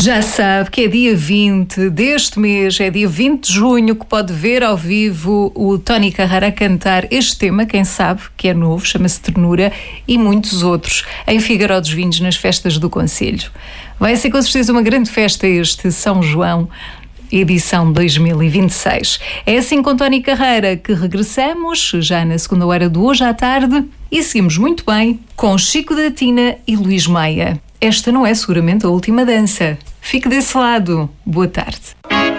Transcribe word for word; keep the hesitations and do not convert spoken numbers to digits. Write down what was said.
Já sabe que é dia vinte deste mês, é dia vinte de junho, que pode ver ao vivo o Tony Carreira cantar este tema, quem sabe, que é novo, chama-se Ternura, e muitos outros, em Figueiró dos Vinhos, nas festas do Concelho. Vai ser com certeza uma grande festa este São João, edição dois mil e vinte e seis. É assim com Tony Carreira que regressamos, já na segunda hora do Hoje à Tarde, e seguimos muito bem com Chico da Tina e Luís Maia. Esta não é seguramente a última dança. Fique desse lado. Boa tarde.